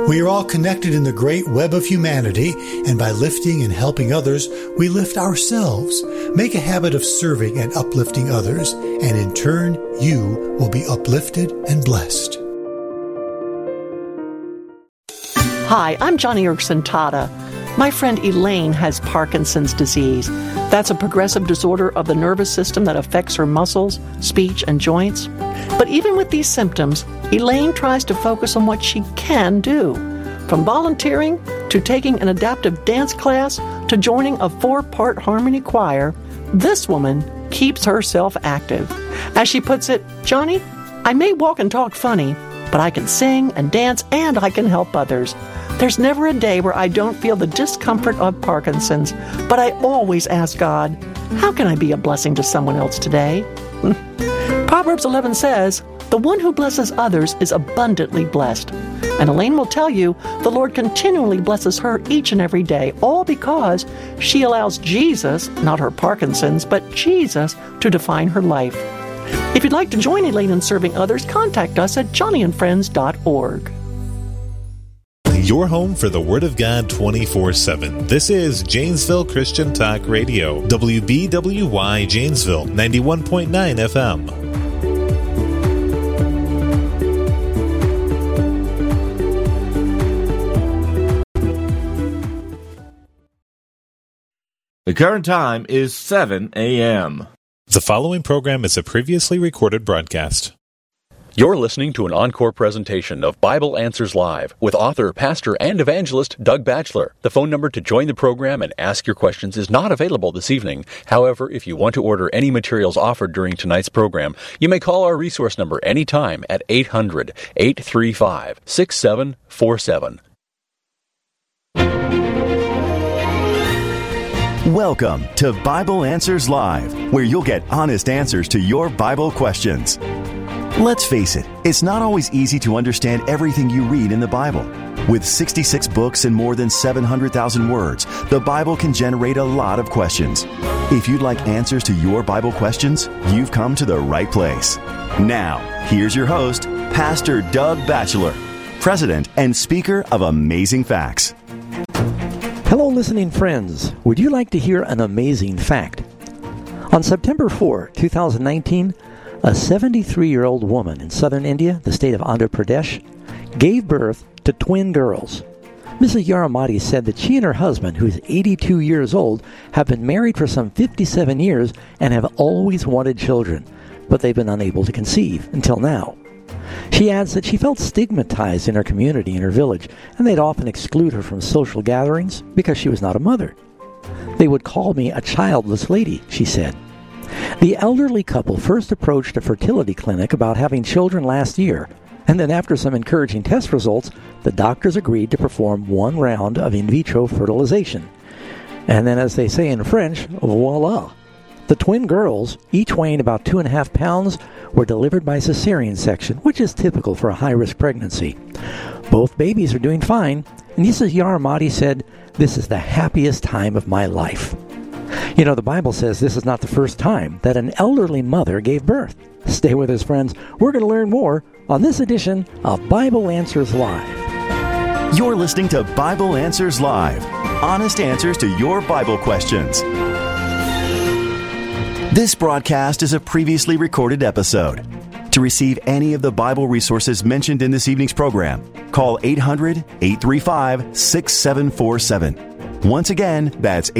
We are all connected in the great web of humanity, and by lifting and helping others, we lift ourselves. Make a habit of serving and uplifting others, and in turn, you will be uplifted and blessed. Hi, I'm Johnny Erkson Tada. My friend Elaine has Parkinson's disease. That's a progressive disorder of the nervous system that affects her muscles, speech, and joints. But even with these symptoms, Elaine tries to focus on what she can do. From volunteering to taking an adaptive dance class to joining a 4-part harmony choir, this woman keeps herself active. As she puts it, Johnny, I may walk and talk funny, but I can sing and dance and I can help others. There's never a day where I don't feel the discomfort of Parkinson's, but I always ask God, how can I be a blessing to someone else today? Proverbs 11 says, the one who blesses others is abundantly blessed. And Elaine will tell you, the Lord continually blesses her each and every day, all because she allows Jesus, not her Parkinson's, but Jesus, to define her life. If you'd like to join Elaine in serving others, contact us at johnnyandfriends.org. Your home for the Word of God 24/7. This is Janesville Christian Talk Radio. WBWY Janesville, 91.9 FM. The current time is 7 a.m. The following program is a previously recorded broadcast. You're listening to an encore presentation of Bible Answers Live with author, pastor, and evangelist Doug Batchelor. The phone number to join the program and ask your questions is not available this evening. However, if you want to order any materials offered during tonight's program, you may call our resource number anytime at 800-835-6747. Welcome to Bible Answers Live, where you'll get honest answers to your Bible questions. Let's face it, it's not always easy to understand everything you read in the Bible. With 66 books and more than 700,000 words, the Bible can generate a lot of questions. If you'd like answers to your Bible questions, you've come to the right place. Now, here's your host, Pastor Doug Batchelor, President and Speaker of Amazing Facts. Hello, listening friends. Would you like to hear an amazing fact? On September 4, 2019, a 73-year-old woman in southern India, the state of Andhra Pradesh, gave birth to twin girls. Mrs. Yaramati said that she and her husband, who is 82 years old, have been married for some 57 years and have always wanted children, but they've been unable to conceive until now. She adds that she felt stigmatized in her community, in her village, and they'd often exclude her from social gatherings because she was not a mother. They would call me a childless lady, she said. The elderly couple first approached a fertility clinic about having children last year, and then after some encouraging test results, the doctors agreed to perform one round of in vitro fertilization. And then, as they say in French, voila! The twin girls, each weighing about 2.5 pounds, were delivered by cesarean section, which is typical for a high-risk pregnancy. Both babies are doing fine, and Mrs. Yaramati said, "This is the happiest time of my life." You know, the Bible says this is not the first time that an elderly mother gave birth. Stay with us, friends. We're going to learn more on this edition of Bible Answers Live. You're listening to Bible Answers Live, honest answers to your Bible questions. This broadcast is a previously recorded episode. To receive any of the Bible resources mentioned in this evening's program, call 800-835-6747. Once again, that's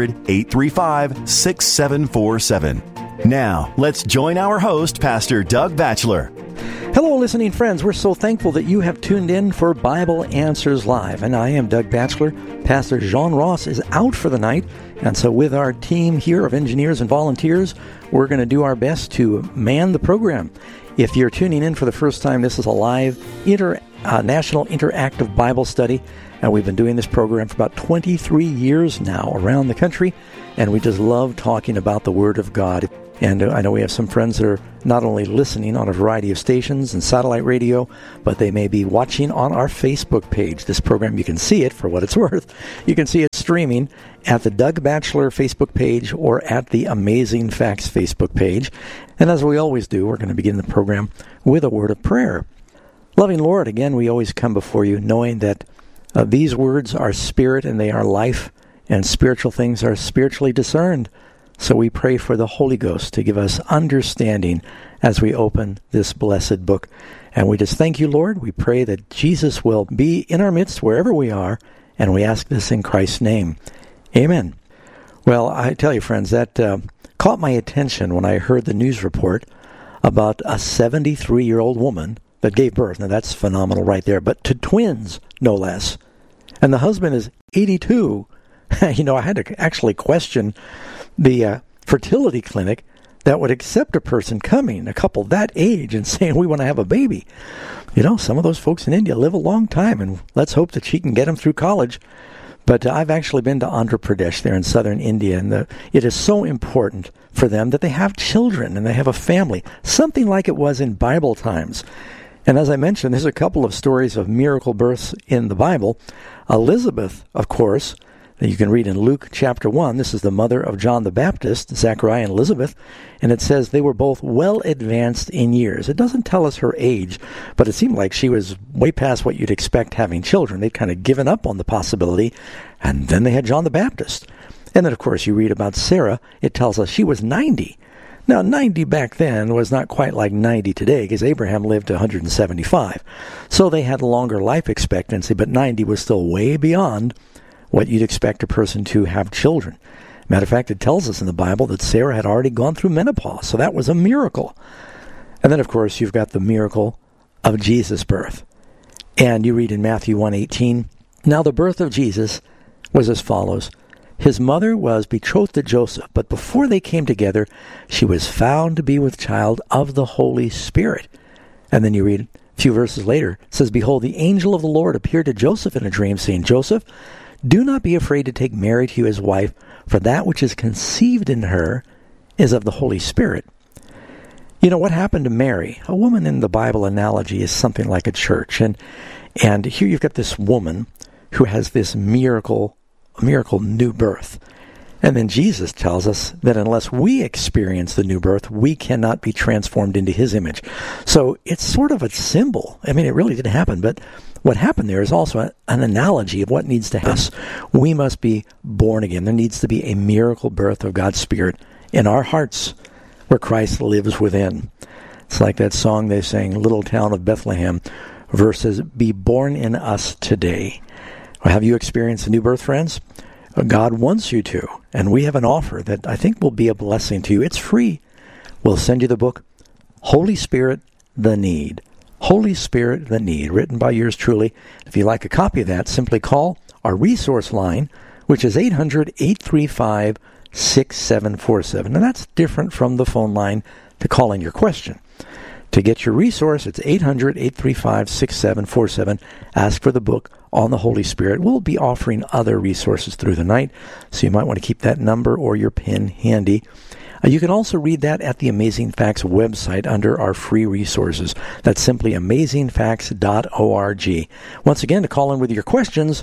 800-835-6747. Now, let's join our host, Pastor Doug Batchelor. Hello, listening friends. We're so thankful that you have tuned in for Bible Answers Live. And I am Doug Batchelor. Pastor John Ross is out for the night. And so with our team here of engineers and volunteers, we're going to do our best to man the program. If you're tuning in for the first time, this is a live National Interactive Bible Study. And we've been doing this program for about 23 years now around the country. And we just love talking about the Word of God. And I know we have some friends that are not only listening on a variety of stations and satellite radio, but they may be watching on our Facebook page. This program, you can see it for what it's worth. You can see it streaming at the Doug Batchelor Facebook page or at the Amazing Facts Facebook page. And as we always do, we're going to begin the program with a word of prayer. Loving Lord, again, we always come before you knowing that these words are spirit and they are life, and spiritual things are spiritually discerned. So we pray for the Holy Ghost to give us understanding as we open this blessed book. And we just thank you, Lord. We pray that Jesus will be in our midst wherever we are, and we ask this in Christ's name. Amen. Well, I tell you, friends, that caught my attention when I heard the news report about a 73-year-old woman that gave birth. Now, that's phenomenal right there, but to twins, no less. And the husband is 82. You know, I had to actually question the fertility clinic that would accept a person coming, a couple that age, and saying, we want to have a baby. You know, some of those folks in India live a long time, and let's hope that she can get them through college. But I've actually been to Andhra Pradesh there in southern India, and it is so important for them that they have children and they have a family, something like it was in Bible times. And as I mentioned, there's a couple of stories of miracle births in the Bible. Elizabeth, of course, that you can read in Luke chapter 1. This is the mother of John the Baptist, Zechariah and Elizabeth, and it says they were both well advanced in years. It doesn't tell us her age, but it seemed like she was way past what you'd expect having children. They'd kind of given up on the possibility, and then they had John the Baptist. And then, of course, you read about Sarah. It tells us she was 90. Now, 90 back then was not quite like 90 today, because Abraham lived to 175. So they had longer life expectancy, but 90 was still way beyond what you'd expect a person to have children. Matter of fact, it tells us in the Bible that Sarah had already gone through menopause, so that was a miracle. And then, of course, you've got the miracle of Jesus' birth. And you read in Matthew 1:18, now the birth of Jesus was as follows. His mother was betrothed to Joseph, but before they came together, she was found to be with child of the Holy Spirit. And then you read a few verses later, it says, behold, the angel of the Lord appeared to Joseph in a dream, saying, Joseph, do not be afraid to take Mary to you as wife, for that which is conceived in her is of the Holy Spirit. You know, what happened to Mary? A woman in the Bible analogy is something like a church. And here you've got this woman who has this miracle new birth. And then Jesus tells us that unless we experience the new birth, we cannot be transformed into his image. So it's sort of a symbol. I mean, it really didn't happen, but what happened there is also an analogy of what needs to happen. We must be born again. There needs to be a miracle birth of God's Spirit in our hearts where Christ lives within. It's like that song they sang, Little Town of Bethlehem, verses, be born in us today. Well, have you experienced a new birth, friends? God wants you to, and we have an offer that I think will be a blessing to you. It's free. We'll send you the book, Holy Spirit, The Need. Holy Spirit, The Need, written by yours truly. If you'd like a copy of that, simply call our resource line, which is 800-835-6747. And that's different from the phone line to call in your question. To get your resource, it's 800-835-6747. Ask for the book on the Holy Spirit. We'll be offering other resources through the night, so you might want to keep that number or your pen handy. You can also read that at the Amazing Facts website under our free resources. That's simply amazingfacts.org. Once again, to call in with your questions,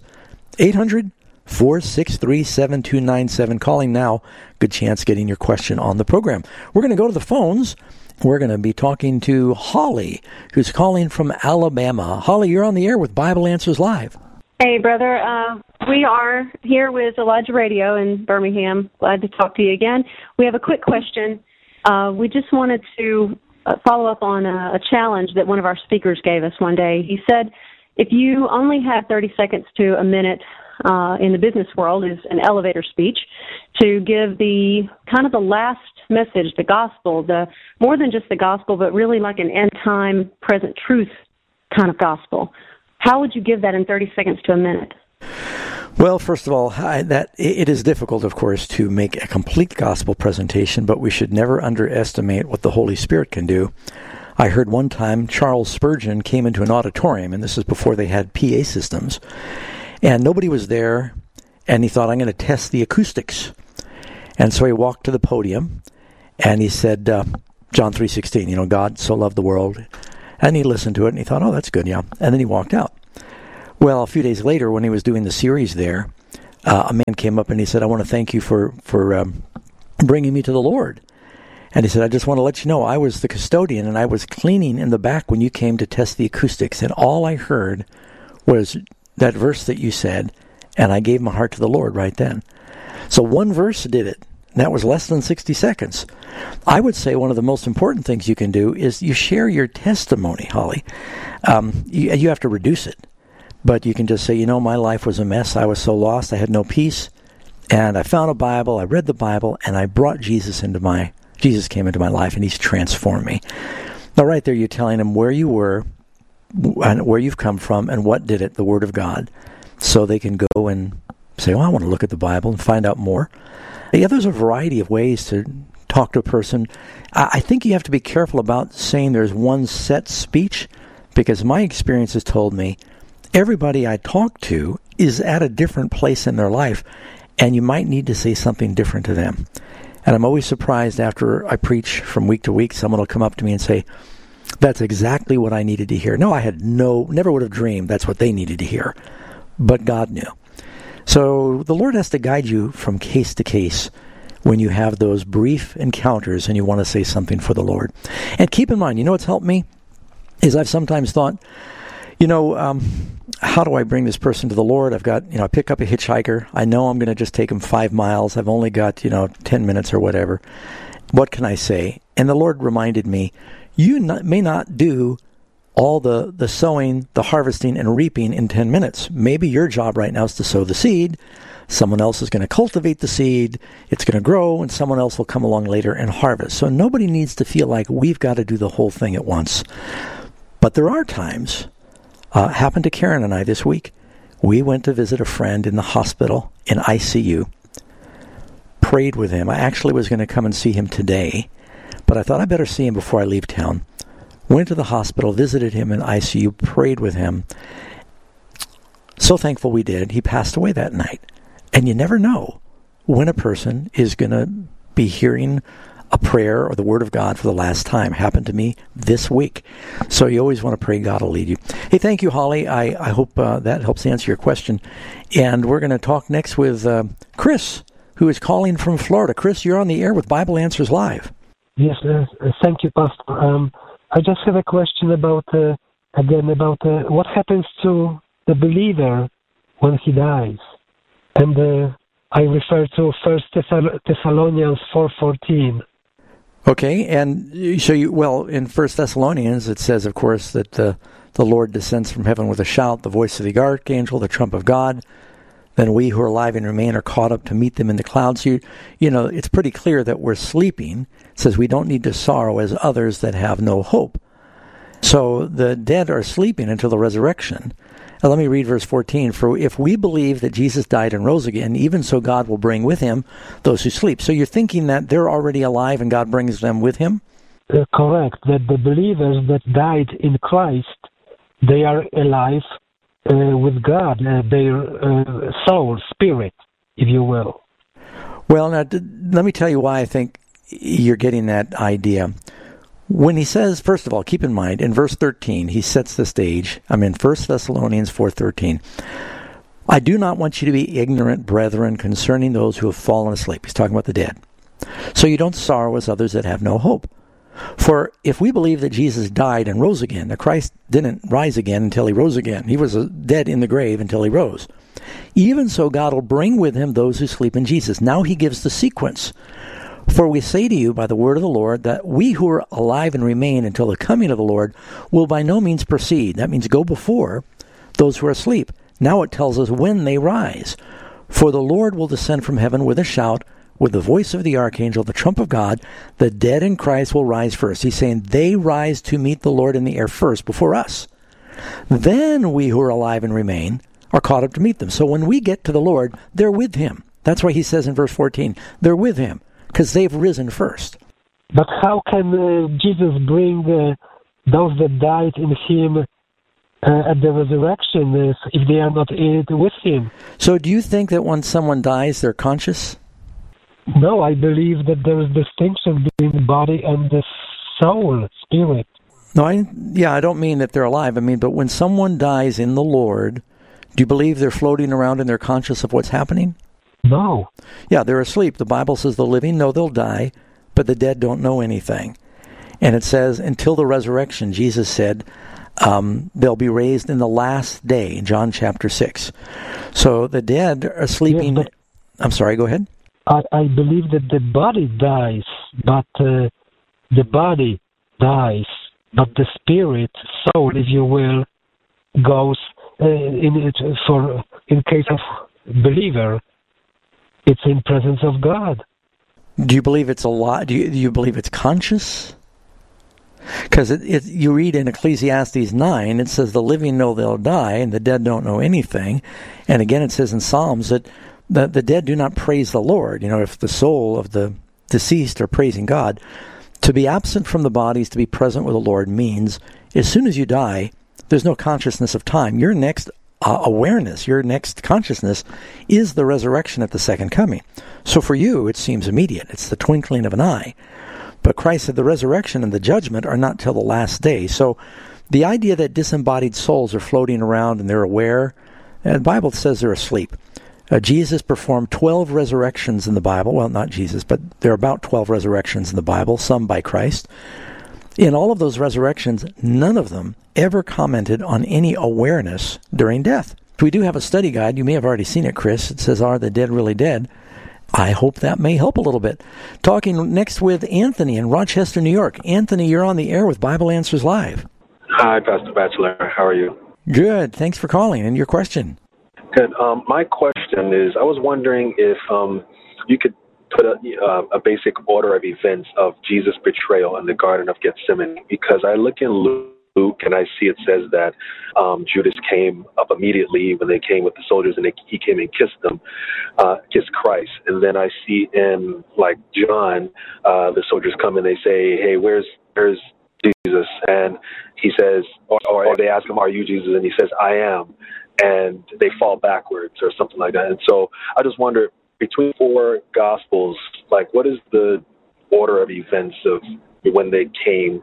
800-463-7297. Calling now. Good chance getting your question on the program. We're going to go to the phones. We're going to be talking to Holly, who's calling from Alabama. Holly, you're on the air with Bible Answers Live. Hey, brother. We are here with Elijah Radio in Birmingham. Glad to talk to you again. We have a quick question. We just wanted to follow up on a challenge that one of our speakers gave us one day. He said, if you only have 30 seconds to a minute in the business world, is an elevator speech, to give the kind of the last message, the gospel, the more than just the gospel, but really like an end-time, present truth kind of gospel. How would you give that in 30 seconds to a minute? Well, first of all, it is difficult, of course, to make a complete gospel presentation, but we should never underestimate what the Holy Spirit can do. I heard one time Charles Spurgeon came into an auditorium, and this is before they had PA systems, and nobody was there, and he thought, I'm going to test the acoustics. And so he walked to the podium, and he said, John 3:16, God so loved the world. And he listened to it, and he thought, oh, that's good, yeah. And then he walked out. Well, a few days later, when he was doing the series there, a man came up and he said, I want to thank you for bringing me to the Lord. And he said, I just want to let you know, I was the custodian, and I was cleaning in the back when you came to test the acoustics, and all I heard was that verse that you said, and I gave my heart to the Lord right then. So one verse did it. That was less than 60 seconds. I would say one of the most important things you can do is you share your testimony, Holly. You have to reduce it. But you can just say, my life was a mess. I was so lost. I had no peace. And I found a Bible. I read the Bible. And I brought Jesus Jesus came into my life, and he's transformed me. Now, right there, you're telling him where you were, and where you've come from, and what did it, the Word of God. So they can go and say, I want to look at the Bible and find out more. Yeah, there's a variety of ways to talk to a person. I think you have to be careful about saying there's one set speech, because my experience has told me everybody I talk to is at a different place in their life, and you might need to say something different to them. And I'm always surprised after I preach from week to week, someone will come up to me and say, that's exactly what I needed to hear. No, I had never would have dreamed that's what they needed to hear, but God knew. So the Lord has to guide you from case to case when you have those brief encounters and you want to say something for the Lord. And keep in mind, what's helped me is I've sometimes thought, how do I bring this person to the Lord? I've got, I pick up a hitchhiker. I know I'm going to just take him 5 miles. I've only got, 10 minutes or whatever. What can I say? And the Lord reminded me, you may not do all the sowing, the harvesting, and reaping in 10 minutes. Maybe your job right now is to sow the seed. Someone else is going to cultivate the seed. It's going to grow, and someone else will come along later and harvest. So nobody needs to feel like we've got to do the whole thing at once. But there are times, happened to Karen and I this week. We went to visit a friend in the hospital in ICU, prayed with him. I actually was going to come and see him today, but I thought I better see him before I leave town. Went to the hospital, visited him in ICU, prayed with him. So thankful we did. He passed away that night. And you never know when a person is going to be hearing a prayer or the Word of God for the last time. Happened to me this week. So you always want to pray God will lead you. Hey, thank you, Holly. I hope that helps answer your question. And we're going to talk next with Chris, who is calling from Florida. Chris, you're on the air with Bible Answers Live. Yes, thank you, Pastor. I just have a question about what happens to the believer when he dies. And I refer to 1 Thessalonians 4:14. Okay, and so in 1 Thessalonians it says, of course, that the Lord descends from heaven with a shout, the voice of the archangel, the trump of God. Then we who are alive and remain are caught up to meet them in the clouds. It's pretty clear that we're sleeping. It says we don't need to sorrow as others that have no hope. So the dead are sleeping until the resurrection. Now, let me read verse 14. For if we believe that Jesus died and rose again, even so God will bring with him those who sleep. So you're thinking that they're already alive and God brings them with him? Correct. That the believers that died in Christ, they are alive with God, their soul, spirit, if you will. Well, now, let me tell you why I think you're getting that idea. When he says, first of all, keep in mind, in verse 13, he sets the stage. I'm in 1 Thessalonians 4:13. I do not want you to be ignorant, brethren, concerning those who have fallen asleep. He's talking about the dead. So you don't sorrow as others that have no hope. For if we believe that Jesus died and rose again, that Christ didn't rise again until he rose again. He was dead in the grave until he rose. Even so, God will bring with him those who sleep in Jesus. Now he gives the sequence. For we say to you by the word of the Lord that we who are alive and remain until the coming of the Lord will by no means precede. That means go before those who are asleep. Now it tells us when they rise. For the Lord will descend from heaven with a shout, with the voice of the archangel, the trump of God. The dead in Christ will rise first. He's saying they rise to meet the Lord in the air first before us. Then we who are alive and remain are caught up to meet them. So when we get to the Lord, they're with him. That's why he says in verse 14, they're with him, because they've risen first. But how can Jesus bring those that died in him at the resurrection if they are not with him? So do you think that when someone dies, they're conscious? No, I believe that there is distinction between the body and the soul, spirit. No, I don't mean that they're alive. I mean, but when someone dies in the Lord, do you believe they're floating around and they're conscious of what's happening? No. Yeah, they're asleep. The Bible says the living know they'll die, but the dead don't know anything. And it says, until the resurrection, Jesus said, they'll be raised in the last day, John chapter 6. So the dead are sleeping... Yes, I'm sorry, go ahead. I believe that the body dies, but the body dies, but the spirit, soul, if you will, goes in case of believer, it's in presence of God. Do you believe it's alive? Do you believe it's conscious? Because you read in Ecclesiastes 9, it says the living know they'll die, and the dead don't know anything. And again, it says in Psalms that the dead do not praise the Lord. You know, if the soul of the deceased are praising God, to be absent from the bodies, to be present with the Lord means as soon as you die, there's no consciousness of time. Your next awareness, your next consciousness is the resurrection at the second coming. So for you, it seems immediate. It's the twinkling of an eye. But Christ said the resurrection and the judgment are not till the last day. So the idea that disembodied souls are floating around and they're aware, the Bible says they're asleep. Jesus performed 12 resurrections in the Bible. Well, not Jesus, but there are about 12 resurrections in the Bible, some by Christ. In all of those resurrections, none of them ever commented on any awareness during death. We do have a study guide. You may have already seen it, Chris. It says, Are the Dead Really Dead? I hope that may help a little bit. Talking next with Anthony in Rochester, New York. Anthony, you're on the air with Bible Answers Live. Hi, Pastor Batchelor. How are you? Good. Thanks for calling. And your question? Good. My question is, I was wondering if you could put a basic order of events of Jesus' betrayal in the Garden of Gethsemane, because I look in Luke and I see it says that Judas came up immediately when they came with the soldiers, and he came and kissed Christ. And then I see in like John, the soldiers come and they say, "Hey, where's Jesus?" And he says, or they ask him, "Are you Jesus?" And he says, "I am." And they fall backwards or something like that. And so I just wonder, between four Gospels, like what is the order of events of when they came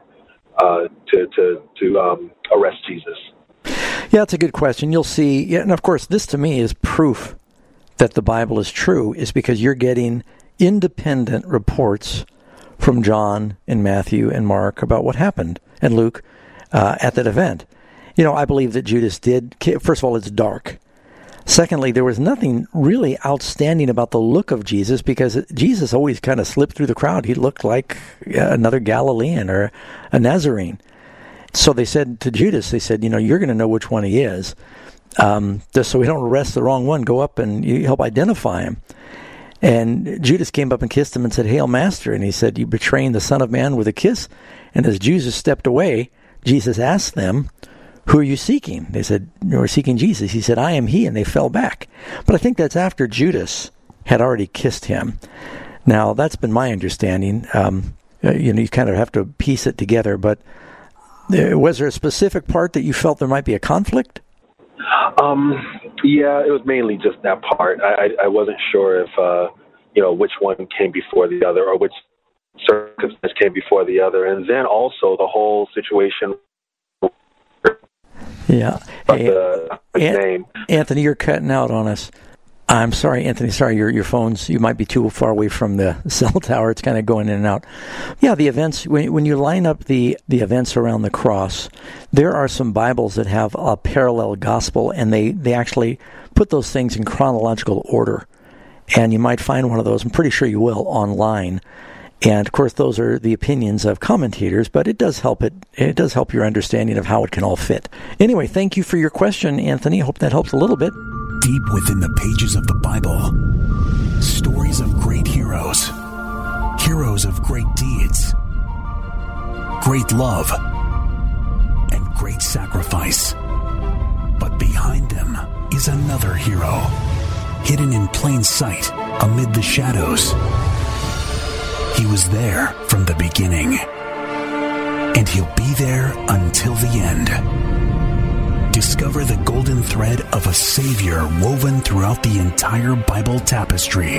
to arrest Jesus? Yeah, that's a good question. You'll see, and of course, this to me is proof that the Bible is true, is because you're getting independent reports from John and Matthew and Mark about what happened, and Luke at that event. You know, I believe that Judas did. First of all, it's dark. Secondly, there was nothing really outstanding about the look of Jesus, because Jesus always kind of slipped through the crowd. He looked like another Galilean or a Nazarene. So they said to Judas, they said, you're going to know which one he is. Just so we don't arrest the wrong one, go up and you help identify him. And Judas came up and kissed him and said, "Hail, Master." And he said, "You betraying the Son of Man with a kiss?" And as Judas stepped away, Jesus asked them, "Who are you seeking?" They said, "We're seeking Jesus." He said, "I am he," and they fell back. But I think that's after Judas had already kissed him. Now, that's been my understanding. You kind of have to piece it together. But was there a specific part that you felt there might be a conflict? Yeah, it was mainly just that part. I wasn't sure if, which one came before the other, or which circumstance came before the other. And then also the whole situation. Yeah. Hey, Anthony, you're cutting out on us. I'm sorry, Anthony. Sorry, your phone's, you might be too far away from the cell tower. It's kind of going in and out. Yeah, the events, when you line up the events around the cross, there are some Bibles that have a parallel gospel, and they actually put those things in chronological order. And you might find one of those, I'm pretty sure you will, online. And, of course, those are the opinions of commentators, but it does help your understanding of how it can all fit. Anyway, thank you for your question, Anthony. I hope that helps a little bit. Deep within the pages of the Bible, stories of great heroes, heroes of great deeds, great love, and great sacrifice. But behind them is another hero, hidden in plain sight amid the shadows. He was there from the beginning, and he'll be there until the end. Discover the golden thread of a Savior woven throughout the entire Bible tapestry.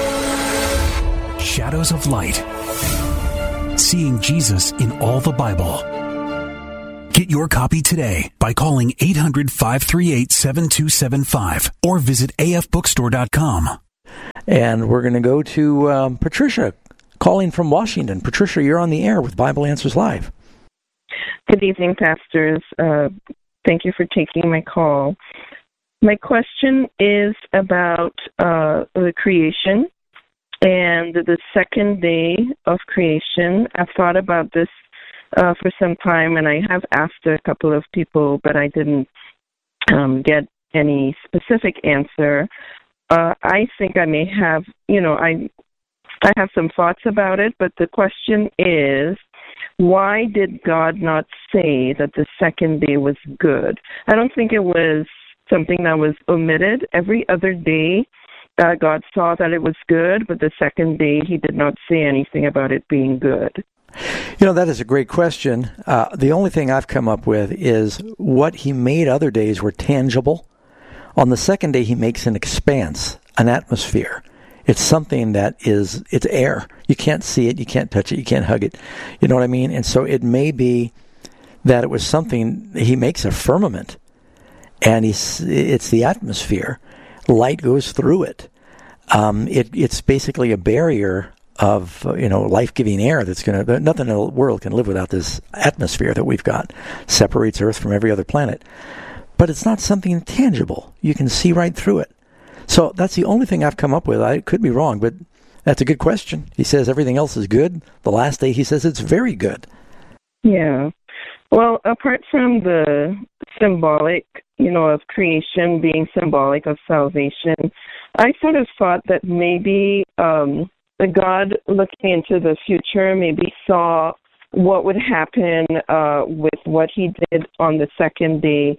Shadows of Light. Seeing Jesus in all the Bible. Get your copy today by calling 800-538-7275 or visit afbookstore.com. And we're going to go to Patricia calling from Washington. Patricia, you're on the air with Bible Answers Live. Good evening, pastors. Thank you for taking my call. My question is about the creation and the second day of creation. I've thought about this for some time, and I have asked a couple of people, but I didn't get any specific answer. I think I may have, I have some thoughts about it, but the question is, why did God not say that the second day was good? I don't think it was something that was omitted. Every other day, God saw that it was good, but the second day, he did not say anything about it being good. That is a great question. The only thing I've come up with is what he made other days were tangible. On the second day, he makes an expanse, an atmosphere. It's something that it's air. You can't see it, you can't touch it, you can't hug it. You know what I mean? And so it may be that it was something, he makes a firmament, and it's the atmosphere. Light goes through it. It's basically a barrier of life-giving air nothing in the world can live without this atmosphere that we've got. Separates Earth from every other planet. But it's not something tangible. You can see right through it. So that's the only thing I've come up with. I could be wrong, but that's a good question. He says everything else is good. The last day, he says it's very good. Yeah. Well, apart from the symbolic, of creation being symbolic of salvation, I sort of thought that maybe the God looking into the future maybe saw what would happen with what he did on the second day,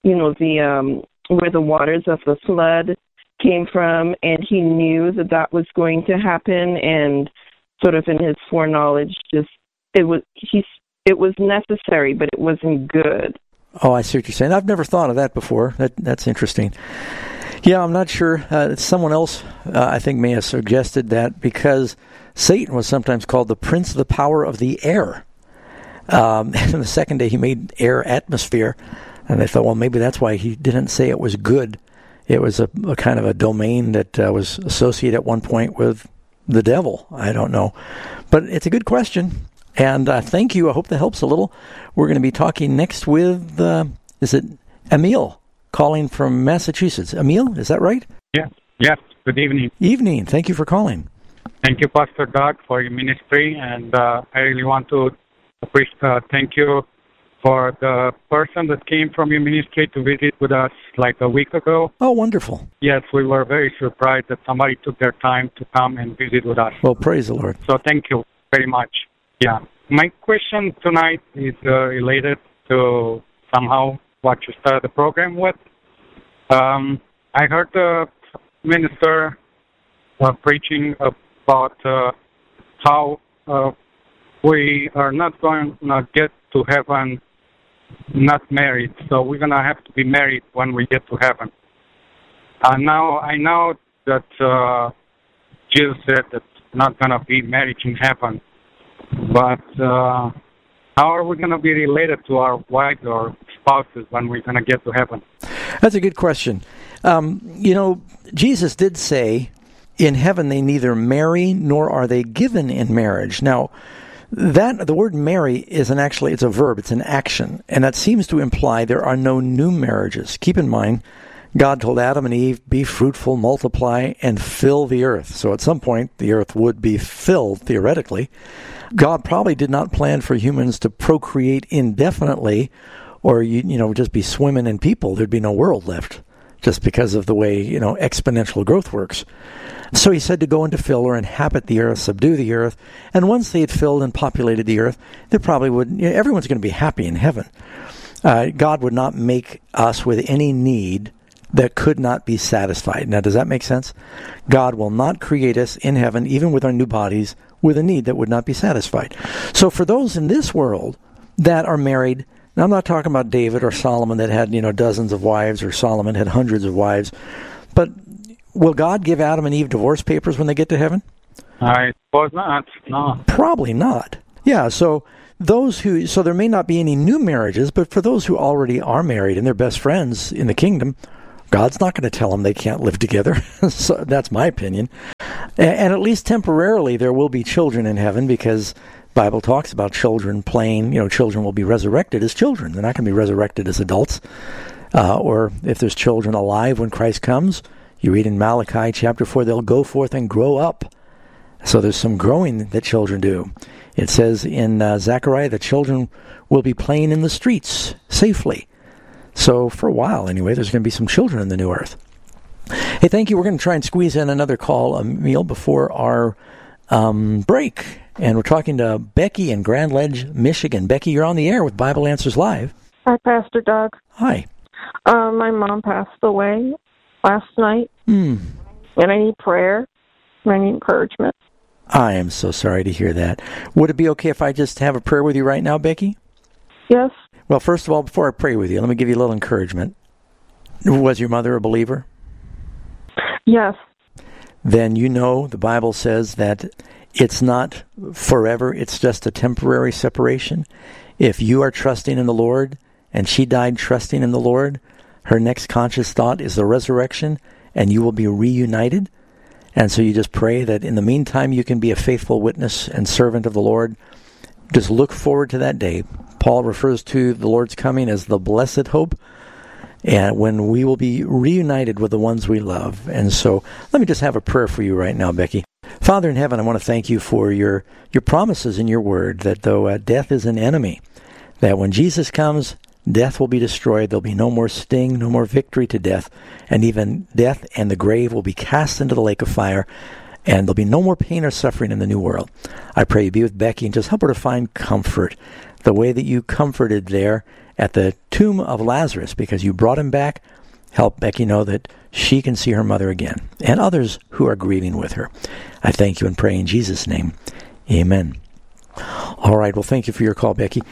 where the waters of the flood came from, and he knew that was going to happen, and sort of in his foreknowledge, it was necessary, but it wasn't good. Oh, I see what you're saying. I've never thought of that before. That's interesting. Yeah, I'm not sure. Someone else, I think, may have suggested that because Satan was sometimes called the prince of the power of the air. And the second day he made air atmosphere, and they thought, well, maybe that's why he didn't say it was good. It was a kind of a domain that was associated at one point with the devil. I don't know. But it's a good question, and thank you. I hope that helps a little. We're going to be talking next with, is it Emil, calling from Massachusetts. Emil, is that right? Yes. Good evening. Evening. Thank you for calling. Thank you, Pastor Doug, for your ministry, and I really want to thank you for the person that came from your ministry to visit with us like a week ago. Oh, wonderful. Yes, we were very surprised that somebody took their time to come and visit with us. Well, praise the Lord. So thank you very much. Yeah. My question tonight is related to somehow what you started the program with. I heard the minister preaching about how we are not going to get to heaven not married, so we're going to have to be married when we get to heaven. Now I know that Jesus said that not going to be married in heaven, but how are we going to be related to our wives or spouses when we're going to get to heaven? That's a good question. Jesus did say, in heaven they neither marry nor are they given in marriage. Now, the word marry it's a verb, it's an action, and that seems to imply there are no new marriages. Keep in mind, God told Adam and Eve, be fruitful, multiply, and fill the earth. So at some point, the earth would be filled, theoretically. God probably did not plan for humans to procreate indefinitely, or just be swimming in people. There'd be no world left, just because of the way exponential growth works. So he said to go and to fill or inhabit the earth, subdue the earth, and once they had filled and populated the earth, there probably would everyone's going to be happy in heaven. God would not make us with any need that could not be satisfied. Now, does that make sense? God will not create us in heaven, even with our new bodies, with a need that would not be satisfied. So for those in this world that are married, now I'm not talking about David or Solomon that had dozens of wives, or Solomon had hundreds of wives, but will God give Adam and Eve divorce papers when they get to heaven? I suppose not, no. Probably not. Yeah, so there may not be any new marriages, but for those who already are married and they're best friends in the kingdom, God's not going to tell them they can't live together. So that's my opinion. And at least temporarily there will be children in heaven, because Bible talks about children playing, children will be resurrected as children. They're not going to be resurrected as adults. Or if there's children alive when Christ comes, you read in Malachi chapter 4, they'll go forth and grow up. So there's some growing that children do. It says in Zechariah that children will be playing in the streets safely. So for a while anyway, there's going to be some children in the new earth. Hey, thank you. We're going to try and squeeze in another call, Emil, before our break. And we're talking to Becky in Grand Ledge, Michigan. Becky, you're on the air with Bible Answers Live. Hi, Pastor Doug. Hi. My mom passed away last night, and I need prayer, and I need encouragement. I am so sorry to hear that. Would it be okay if I just have a prayer with you right now, Becky? Yes. Well, first of all, before I pray with you, let me give you a little encouragement. Was your mother a believer? Yes. Then you know the Bible says that it's not forever, it's just a temporary separation. If you are trusting in the Lord, and she died trusting in the Lord, her next conscious thought is the resurrection, and you will be reunited. And so you just pray that in the meantime you can be a faithful witness and servant of the Lord. Just look forward to that day. Paul refers to the Lord's coming as the blessed hope, and when we will be reunited with the ones we love. And so let me just have a prayer for you right now, Becky. Father in heaven, I want to thank you for your promises in your word, that though death is an enemy, that when Jesus comes, death will be destroyed. There'll be no more sting, no more victory to death, and even death and the grave will be cast into the lake of fire, and there'll be no more pain or suffering in the new world. I pray you be with Becky and just help her to find comfort, the way that you comforted there at the tomb of Lazarus, because you brought him back. Help Becky know that she can see her mother again, and others who are grieving with her. I thank you and pray in Jesus' name. Amen. All right, well, thank you for your call, Becky.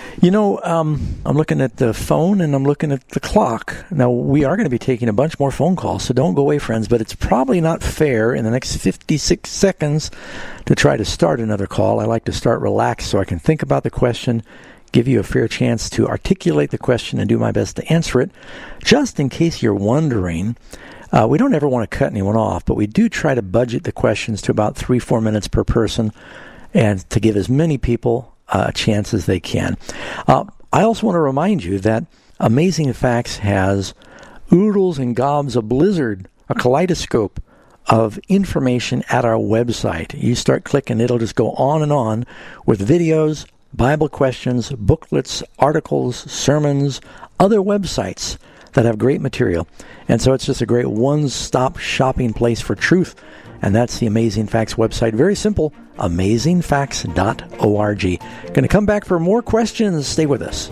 I'm looking at the phone and I'm looking at the clock. Now, we are going to be taking a bunch more phone calls, so don't go away, friends, but it's probably not fair in the next 56 seconds to try to start another call. I like to start relaxed so I can think about the question, give you a fair chance to articulate the question, and do my best to answer it. Just in case you're wondering, we don't ever want to cut anyone off, but we do try to budget the questions to about 3-4 minutes per person, and to give as many people a chance as they can. I also want to remind you that Amazing Facts has oodles and gobs, a blizzard, a kaleidoscope of information at our website. You start clicking, it'll just go on and on with videos, Bible questions, booklets, articles, sermons, other websites that have great material. And so it's just a great one-stop shopping place for truth. And that's the Amazing Facts website. Very simple, amazingfacts.org. Going to come back for more questions. Stay with us.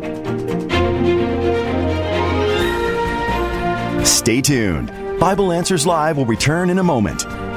Stay tuned. Bible Answers Live will return in a moment.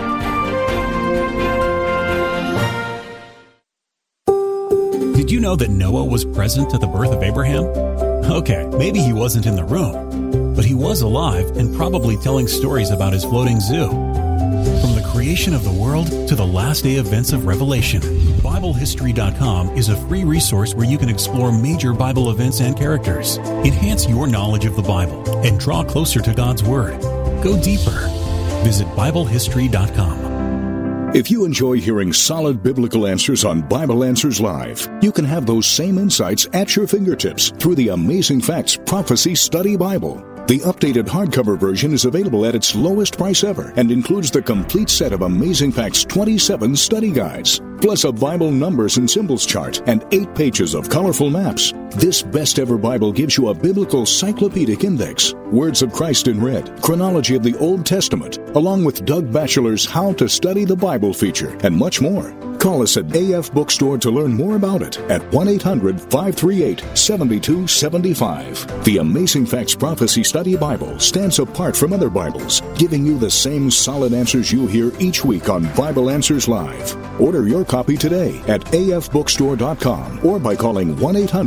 Did you know that Noah was present at the birth of Abraham? Okay, maybe he wasn't in the room, but he was alive and probably telling stories about his floating zoo. From the creation of the world to the last day events of Revelation, BibleHistory.com is a free resource where you can explore major Bible events and characters, enhance your knowledge of the Bible, and draw closer to God's Word. Go deeper. Visit BibleHistory.com. If you enjoy hearing solid biblical answers on Bible Answers Live, you can have those same insights at your fingertips through the Amazing Facts Prophecy Study Bible. The updated hardcover version is available at its lowest price ever and includes the complete set of Amazing Facts 27 study guides, plus a Bible numbers and symbols chart and 8 pages of colorful maps. This best ever Bible gives you a biblical cyclopedic index, words of Christ in red, chronology of the Old Testament, along with Doug Batchelor's How to Study the Bible feature, and much more. Call us at AF Bookstore to learn more about it at 1-800-538-7275. The Amazing Facts Prophecy Study Bible stands apart from other Bibles, giving you the same solid answers you hear each week on Bible Answers Live. Order your copy today at afbookstore.com or by calling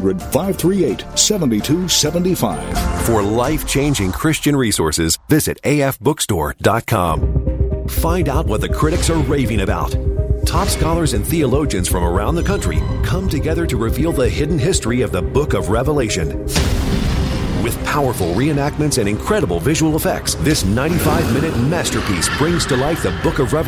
1-800-538-7275. For life-changing Christian resources, visit afbookstore.com. Find out what the critics are raving about. Top scholars and theologians from around the country come together to reveal the hidden history of the Book of Revelation. With powerful reenactments and incredible visual effects, this 95-minute masterpiece brings to life the Book of Revelation